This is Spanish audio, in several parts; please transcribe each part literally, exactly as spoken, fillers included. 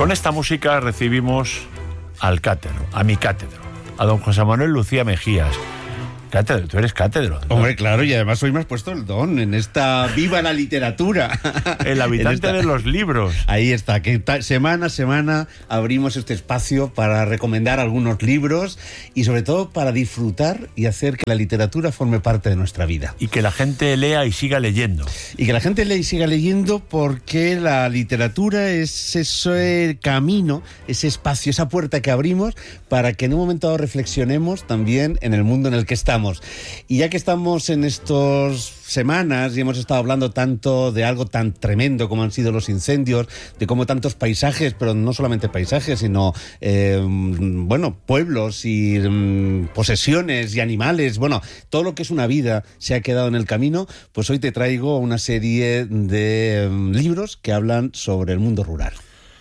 Con esta música recibimos al cátedro, a mi cátedro, a don José Manuel Lucía Mejías. Cátedro, tú eres cátedro, ¿no? Hombre, claro, y además hoy me has puesto el don en esta viva la literatura. El habitante esta... de los libros. Ahí está, que ta... semana a semana abrimos este espacio para recomendar algunos libros y sobre todo para disfrutar y hacer que la literatura forme parte de nuestra vida. Y que la gente lea y siga leyendo. Y que la gente lea y siga leyendo porque la literatura es ese camino, ese espacio, esa puerta que abrimos para que en un momento dado reflexionemos también en el mundo en el que estamos. Y ya que estamos en estas semanas y hemos estado hablando tanto de algo tan tremendo como han sido los incendios, de cómo tantos paisajes, pero no solamente paisajes, sino eh, bueno, pueblos y um, posesiones y animales, bueno, todo lo que es una vida se ha quedado en el camino, pues hoy te traigo una serie de um, libros que hablan sobre el mundo rural.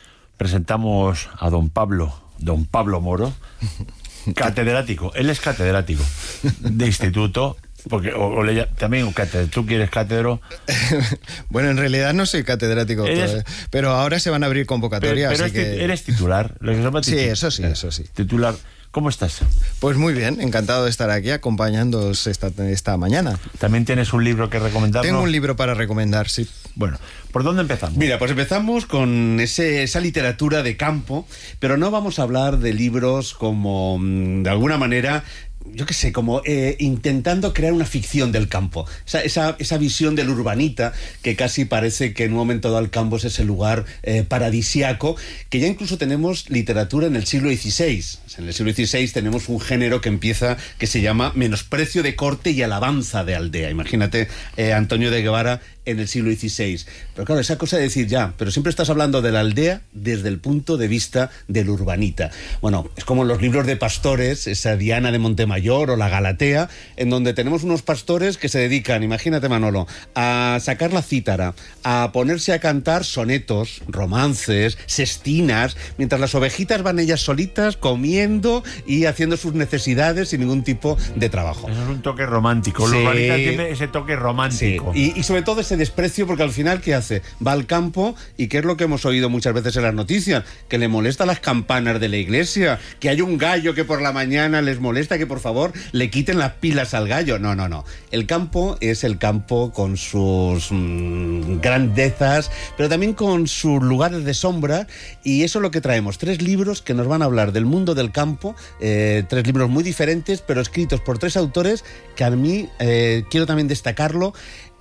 Presentamos a don Pablo, don Pablo Moro, catedrático. Él es catedrático de instituto, porque o, o le, también un catedrático. ¿Tú quieres cátedro? Bueno, en realidad no soy catedrático ¿Eres? todavía, pero ahora se van a abrir convocatorias. Pero, pero así es, que... eres titular. Lo que se llama sí, titular. eso sí, eso sí. Titular. ¿Cómo estás? Pues muy bien, encantado de estar aquí acompañándoos esta, esta mañana. ¿También tienes un libro que recomendarnos? Tengo un libro para recomendar, sí. Bueno, ¿por dónde empezamos? Mira, pues empezamos con ese, esa literatura de campo, pero no vamos a hablar de libros como, de alguna manera, yo qué sé, como eh, intentando crear una ficción del campo. Esa, esa, esa visión del urbanita que casi parece que en un momento dado el campo es ese lugar eh, paradisiaco, que ya incluso tenemos literatura en el siglo dieciséis. En el siglo dieciséis tenemos un género que empieza, que se llama menosprecio de corte y alabanza de aldea. Imagínate eh, Antonio de Guevara en el siglo dieciséis. Pero claro, esa cosa de decir ya, pero siempre estás hablando de la aldea desde el punto de vista del urbanita. Bueno, es como en los libros de pastores, esa Diana de Montemayor o la Galatea, en donde tenemos unos pastores que se dedican, imagínate Manolo, a sacar la cítara, a ponerse a cantar sonetos, romances, sestinas, mientras las ovejitas van ellas solitas comiendo y haciendo sus necesidades sin ningún tipo de trabajo. Eso es un toque romántico. Sí. El urbanita tiene ese toque romántico. Sí. Y, y sobre todo ese desprecio, porque al final, ¿qué hace? Va al campo y ¿qué es lo que hemos oído muchas veces en las noticias? Que le molesta las campanas de la iglesia, que hay un gallo que por la mañana les molesta, que por favor le quiten las pilas al gallo. No, no, no. El campo es el campo con sus mmm, grandezas, pero también con sus lugares de sombra, y eso es lo que traemos. Tres libros que nos van a hablar del mundo del campo, eh, tres libros muy diferentes, pero escritos por tres autores que a mí, eh, quiero también destacarlo,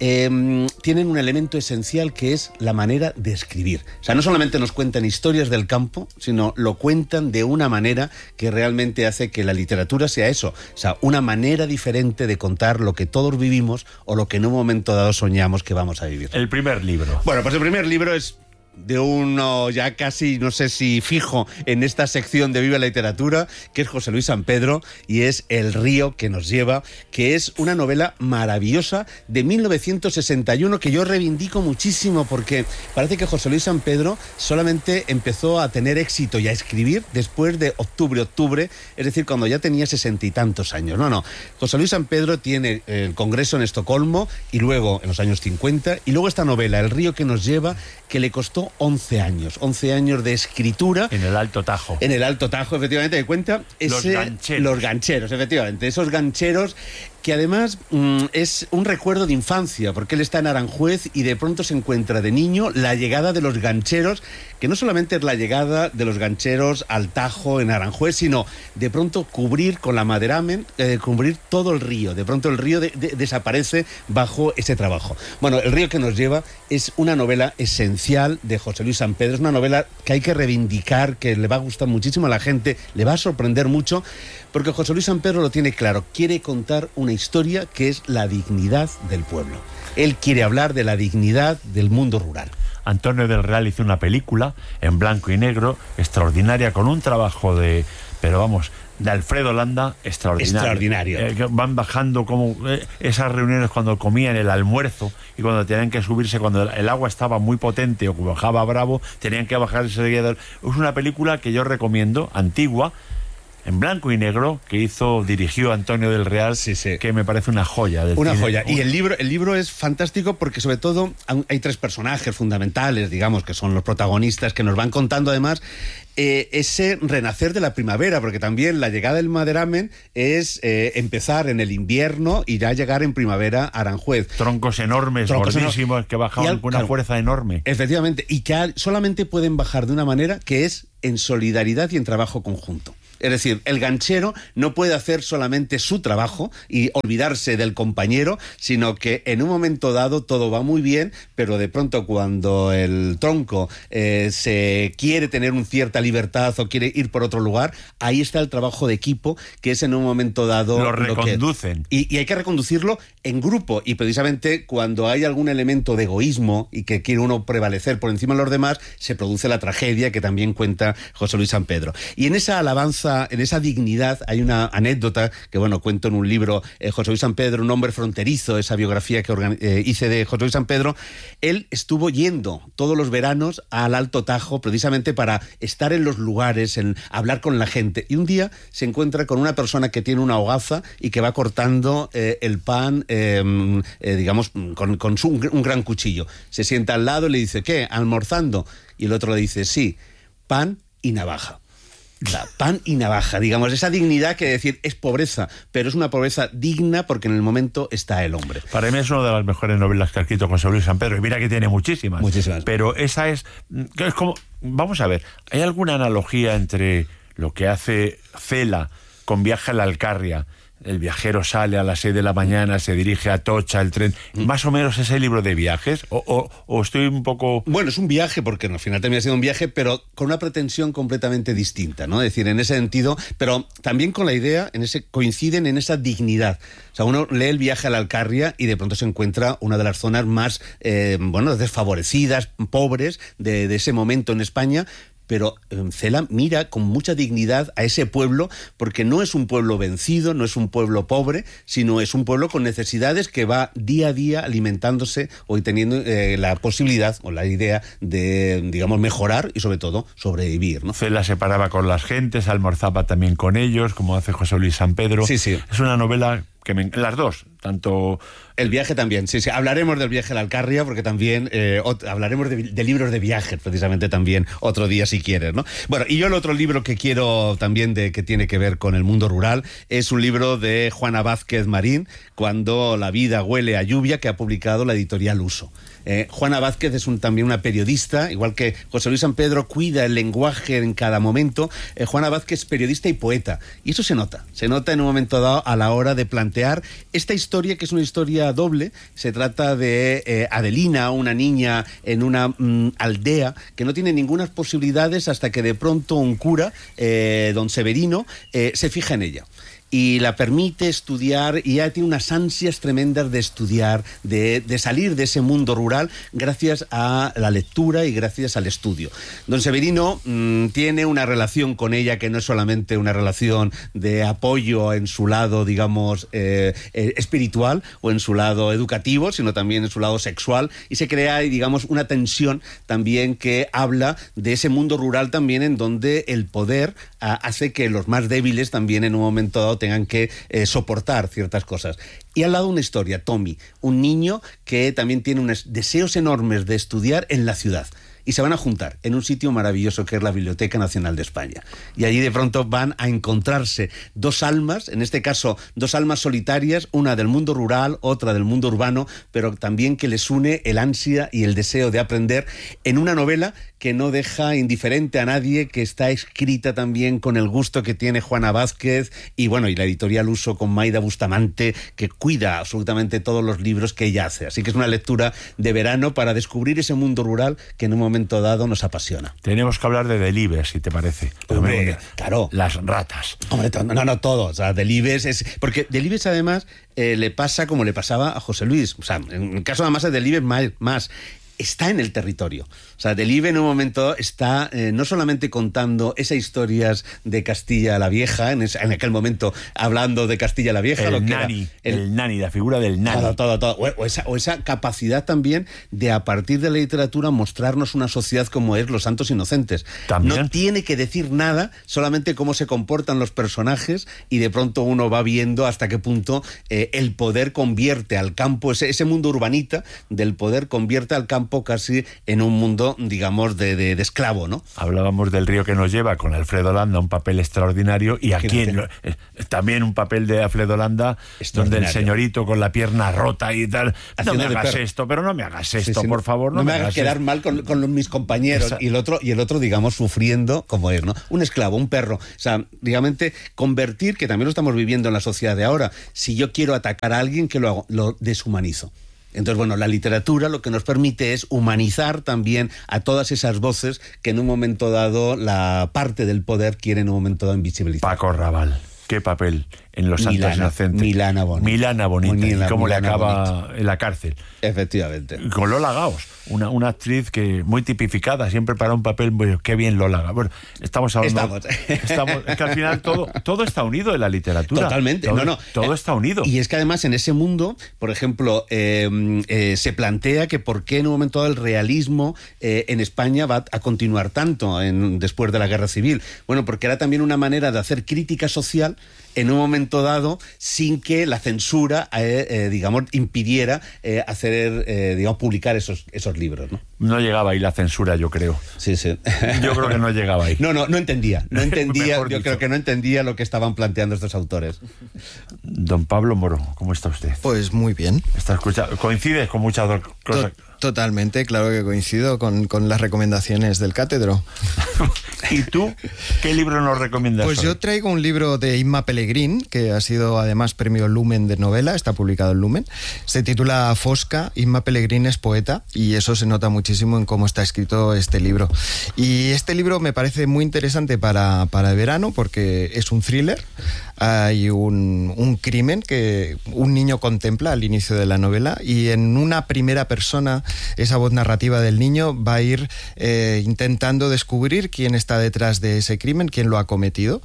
Eh, tienen un elemento esencial que es la manera de escribir. O sea, no solamente nos cuentan historias del campo, sino lo cuentan de una manera que realmente hace que la literatura sea eso. O sea, una manera diferente de contar lo que todos vivimos o lo que en un momento dado soñamos que vamos a vivir. El primer libro. Bueno, pues el primer libro es de uno ya casi, no sé si fijo en esta sección de Viva la Literatura, que es José Luis San Pedro, y es El río que nos lleva, que es una novela maravillosa de mil novecientos sesenta y uno que yo reivindico muchísimo, porque parece que José Luis San Pedro solamente empezó a tener éxito y a escribir después de octubre, octubre, es decir, cuando ya tenía sesenta y tantos años. No, no, José Luis San Pedro tiene el Congreso en Estocolmo y luego en los años cincuenta, y luego esta novela, El río que nos lleva, que le costó once años, once años de escritura. En el Alto Tajo. En el Alto Tajo, efectivamente, de cuenta. Ese, los gancheros. Los gancheros, efectivamente, esos gancheros que además mmm, es un recuerdo de infancia, porque él está en Aranjuez y de pronto se encuentra de niño la llegada de los gancheros, que no solamente es la llegada de los gancheros al Tajo en Aranjuez, sino de pronto cubrir con la maderamen, eh, cubrir todo el río. De pronto el río de, de, desaparece bajo ese trabajo. Bueno, El río que nos lleva es una novela esencial de José Luis San Pedro, es una novela que hay que reivindicar, que le va a gustar muchísimo a la gente, le va a sorprender mucho, porque José Luis San Pedro lo tiene claro, quiere contar una historia que es la dignidad del pueblo. Él quiere hablar de la dignidad del mundo rural. Antonio del Real hizo una película en blanco y negro, extraordinaria, con un trabajo de, pero vamos, de Alfredo Landa, extraordinario. Extraordinario. Eh, que van bajando como eh, esas reuniones cuando comían el almuerzo y cuando tenían que subirse, cuando el, el agua estaba muy potente o bajaba bravo, tenían que bajarse. Es una película que yo recomiendo, antigua, en blanco y negro, que hizo, dirigió Antonio del Real, sí, sí. que me parece una joya. Del una cine. joya. Y el libro, el libro es fantástico porque sobre todo hay tres personajes fundamentales, digamos, que son los protagonistas, que nos van contando además eh, ese renacer de la primavera, porque también la llegada del maderamen es eh, empezar en el invierno y ya llegar en primavera a Aranjuez. Troncos enormes, Troncos gordísimos, enor- que bajaban al- con una claro, fuerza enorme. Efectivamente, y que solamente pueden bajar de una manera que es en solidaridad y en trabajo conjunto. Es decir, el ganchero no puede hacer solamente su trabajo y olvidarse del compañero, sino que en un momento dado todo va muy bien, pero de pronto cuando el tronco eh, se quiere tener una cierta libertad o quiere ir por otro lugar, ahí está el trabajo de equipo, que es en un momento dado... Lo que- reconducen. y, y hay que reconducirlo en grupo, y precisamente cuando hay algún elemento de egoísmo y que quiere uno prevalecer por encima de los demás, se produce la tragedia que también cuenta José Luis San Pedro. Y en esa alabanza, en esa dignidad, hay una anécdota que, bueno, cuento en un libro, eh, José Luis San Pedro, un hombre fronterizo, esa biografía que organi- eh, hice de José Luis San Pedro. Él estuvo yendo todos los veranos al Alto Tajo precisamente para estar en los lugares, en hablar con la gente. Y un día se encuentra con una persona que tiene una hogaza y que va cortando eh, el pan, eh, eh, digamos, con, con su, un gran cuchillo. Se sienta al lado y le dice, ¿qué? ¿Almorzando? Y el otro le dice, sí, pan y navaja. O sea, pan y navaja, digamos, esa dignidad que decir es pobreza, pero es una pobreza digna porque en el momento está el hombre. Para mí es una de las mejores novelas que ha escrito José Luis San Pedro, y mira que tiene muchísimas. Muchísimas. Pero esa es, es como, vamos a ver, ¿hay alguna analogía entre lo que hace Cela con Viaje a la Alcarria? El viajero sale a las seis de la mañana, se dirige a Atocha, el tren. ¿Más o menos es el libro de viajes? ¿O, o, o estoy un poco...? Bueno, es un viaje, porque al final termina siendo un viaje, pero con una pretensión completamente distinta, ¿no? Es decir, en ese sentido, pero también con la idea, en ese coinciden en esa dignidad. O sea, uno lee el Viaje a la Alcarria y de pronto se encuentra una de las zonas más, eh, bueno, desfavorecidas, pobres de, de ese momento en España. Pero Cela mira con mucha dignidad a ese pueblo, porque no es un pueblo vencido, no es un pueblo pobre, sino es un pueblo con necesidades que va día a día alimentándose o teniendo eh, la posibilidad o la idea de, digamos, mejorar y sobre todo sobrevivir, ¿no? Cela se paraba con las gentes, almorzaba también con ellos, como hace José Luis San Pedro. Sí, sí. Es una novela que me... Las dos, tanto... El viaje también, sí, sí. Hablaremos del Viaje a la Alcarria, porque también eh, ot- hablaremos de, de libros de viajes, precisamente también, otro día si quieres, ¿no? Bueno, y yo el otro libro que quiero también, de que tiene que ver con el mundo rural, es un libro de Juana Vázquez Marín, Cuando la vida huele a lluvia, que ha publicado la editorial Uso. Eh, Juana Vázquez es un, también una periodista, igual que José Luis San Pedro cuida el lenguaje en cada momento. eh, Juana Vázquez es periodista y poeta, y eso se nota, se nota en un momento dado a la hora de plantear esta historia, que es una historia doble. Se trata de eh, Adelina, una niña en una mm, aldea que no tiene ninguna posibilidades hasta que de pronto un cura, eh, don Severino, eh, se fija en ella y la permite estudiar, y ya tiene unas ansias tremendas de estudiar, de, de salir de ese mundo rural gracias a la lectura y gracias al estudio. Don Severino mmm, tiene una relación con ella que no es solamente una relación de apoyo en su lado, digamos, eh, eh, espiritual o en su lado educativo, sino también en su lado sexual, y se crea, digamos, una tensión también que habla de ese mundo rural también, en donde el poder ah, hace que los más débiles también en un momento dado tengan que eh, soportar ciertas cosas. Y al lado una historia, Tommy, un niño que también tiene unos deseos enormes de estudiar en la ciudad. Y se van a juntar en un sitio maravilloso que es la Biblioteca Nacional de España. Y allí de pronto van a encontrarse dos almas, en este caso dos almas solitarias, una del mundo rural, otra del mundo urbano, pero también que les une el ansia y el deseo de aprender, en una novela que no deja indiferente a nadie, que está escrita también con el gusto que tiene Juana Vázquez, y bueno, y la editorial Uso con Maida Bustamante, que cuida absolutamente todos los libros que ella hace. Así que es una lectura de verano para descubrir ese mundo rural que en un momento dado nos apasiona. Tenemos que hablar de Delibes, si te parece. Hombre, claro. Las ratas. Hombre, no, no, todo. O sea, Delibes es... Porque Delibes, además, eh, le pasa como le pasaba a José Luis. O sea, en el caso además de Delibes, más... más está en el territorio. O sea, Delibes en un momento está eh, no solamente contando esas historias de Castilla la Vieja, en, ese, en aquel momento hablando de Castilla la Vieja. El lo que nani, era, el, el nani, la figura del nani. Todo, todo, todo. O, o, esa, o esa capacidad también de, a partir de la literatura, mostrarnos una sociedad como es Los Santos Inocentes. ¿También? No tiene que decir nada, solamente cómo se comportan los personajes, y de pronto uno va viendo hasta qué punto eh, el poder convierte al campo, ese, ese mundo urbanita del poder convierte al campo casi en un mundo, digamos, de, de, de esclavo, ¿no? Hablábamos del río que nos lleva con Alfredo Landa, un papel extraordinario, y aquí en lo, eh, también un papel de Alfredo Landa, donde el señorito con la pierna rota y tal, no me hagas esto, pero no me hagas esto, sí, sí, por favor, no, no me me hagas quedar esto. mal con, con mis compañeros. Esa... y el otro, y el otro, digamos, sufriendo como es, ¿no? Un esclavo, un perro. O sea, digamos, convertir, que también lo estamos viviendo en la sociedad de ahora, si yo quiero atacar a alguien, que lo hago, lo deshumanizo. Entonces, bueno, la literatura lo que nos permite es humanizar también a todas esas voces que en un momento dado la parte del poder quiere en un momento dado invisibilizar. Paco Raval, qué papel en Los Santos Milana, Inocentes. Milana Bonita. Milana Bonita. Milana, y cómo Milana le acaba Bonita. En la cárcel. Efectivamente. Y con Lola Gaos, una, una actriz que muy tipificada, siempre para un papel muy... Qué bien Lola Gaos. Bueno, estamos hablando... Estamos. estamos es que al final todo, todo está unido en la literatura. Totalmente. Todo, no, no. todo está unido. Y es que además en ese mundo, por ejemplo, eh, eh, se plantea que por qué en un momento dado el realismo eh, en España va a continuar tanto en, después de la Guerra Civil. Bueno, porque era también una manera de hacer crítica social en un momento dado, sin que la censura, eh, eh, digamos, impidiera eh, hacer, eh, digamos, publicar esos, esos libros, ¿no? No llegaba ahí la censura, yo creo. Sí, sí. Yo creo que no llegaba ahí. No, no, no entendía. No entendía. Yo dicho. creo que no entendía lo que estaban planteando estos autores. Don Pablo Moro, ¿cómo está usted? Pues muy bien. Está escuchando. ¿Coincides con muchas cosas? To- Totalmente, claro que coincido con, con las recomendaciones del cátedro. ¿Y tú qué libro nos recomiendas? Pues hoy? yo traigo un libro de Imma Pellegrín, que ha sido además premio Lumen de novela, está publicado en Lumen. Se titula Fosca. Imma Pellegrín es poeta y eso se nota muchísimo en cómo está escrito este libro. Y este libro me parece muy interesante para, para el verano porque es un thriller. Hay un, un crimen que un niño contempla al inicio de la novela y en una primera persona esa voz narrativa del niño va a ir eh, intentando descubrir quién está detrás de ese crimen, quién lo ha cometido.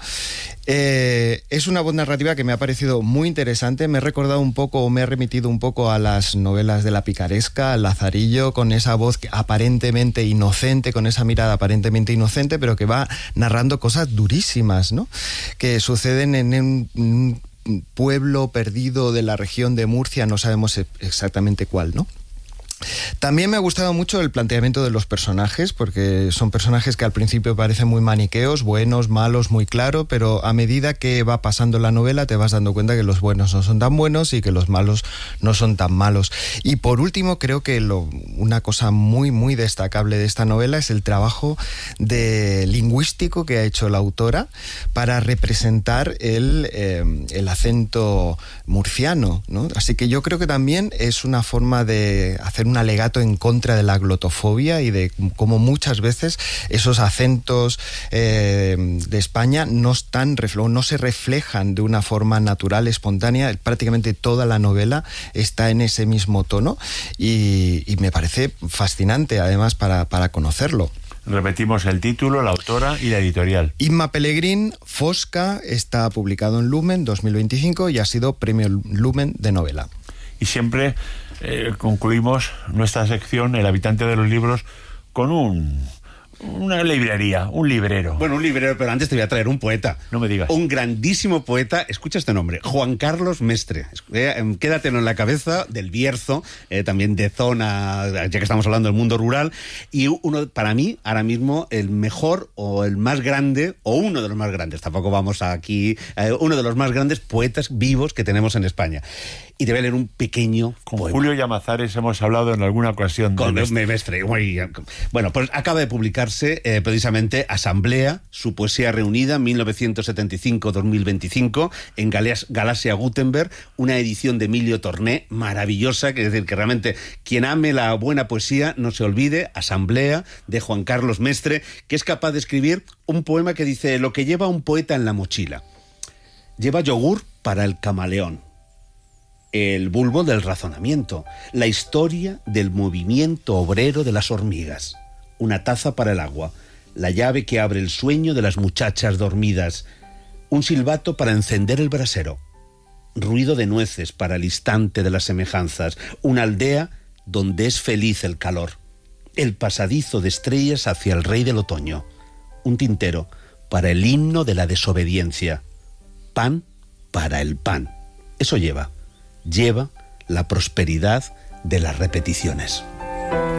Eh, es una voz narrativa que me ha parecido muy interesante, me he recordado un poco, o me he remitido un poco a las novelas de la picaresca, al Lazarillo, con esa voz aparentemente inocente, con esa mirada aparentemente inocente, pero que va narrando cosas durísimas, ¿no? Que suceden en un, un pueblo perdido de la región de Murcia, no sabemos exactamente cuál, ¿no? También me ha gustado mucho el planteamiento de los personajes, porque son personajes que al principio parecen muy maniqueos, buenos, malos, muy claro, pero a medida que va pasando la novela te vas dando cuenta que los buenos no son tan buenos y que los malos no son tan malos. Y por último, creo que lo, una cosa muy, muy destacable de esta novela es el trabajo de lingüístico que ha hecho la autora para representar el, eh, el acento murciano, ¿no? Así que yo creo que también es una forma de hacer un alegato en contra de la glotofobia y de cómo muchas veces esos acentos eh, de España no están, no se reflejan de una forma natural, espontánea. Prácticamente toda la novela está en ese mismo tono y, y me parece fascinante además para, para conocerlo. Repetimos el título, la autora y la editorial. Imma Pellegrín, Fosca, está publicado en Lumen dos mil veinticinco y ha sido premio Lumen de novela. Y siempre eh, concluimos nuestra sección, El habitante de los libros, con un... una librería, un librero. Bueno, un librero, pero antes te voy a traer un poeta. No me digas. Un grandísimo poeta, escucha este nombre, Juan Carlos Mestre. Eh, quédatelo en la cabeza, del Bierzo, eh, también de zona, ya que estamos hablando del mundo rural, y uno, para mí, ahora mismo, el mejor o el más grande, o uno de los más grandes, tampoco vamos aquí, eh, uno de los más grandes poetas vivos que tenemos en España. Y te voy a leer un pequeño Con poema. Julio Llamazares hemos hablado en alguna ocasión. Con de Mestre. Mestre. Bueno, pues acaba de publicarse eh, precisamente Asamblea, su poesía reunida, mil novecientos setenta y cinco a dos mil veinticinco, en Galaxia Gutenberg, una edición de Emilio Torné maravillosa, que es decir, que realmente quien ame la buena poesía no se olvide, Asamblea, de Juan Carlos Mestre, que es capaz de escribir un poema que dice: lo que lleva un poeta en la mochila. Lleva yogur para el camaleón, el bulbo del razonamiento, la historia del movimiento obrero de las hormigas, una taza para el agua, la llave que abre el sueño de las muchachas dormidas, un silbato para encender el brasero, ruido de nueces para el instante de las semejanzas, una aldea donde es feliz el calor, el pasadizo de estrellas hacia el rey del otoño, un tintero para el himno de la desobediencia, pan para el pan. Eso lleva, lleva la prosperidad de las repeticiones.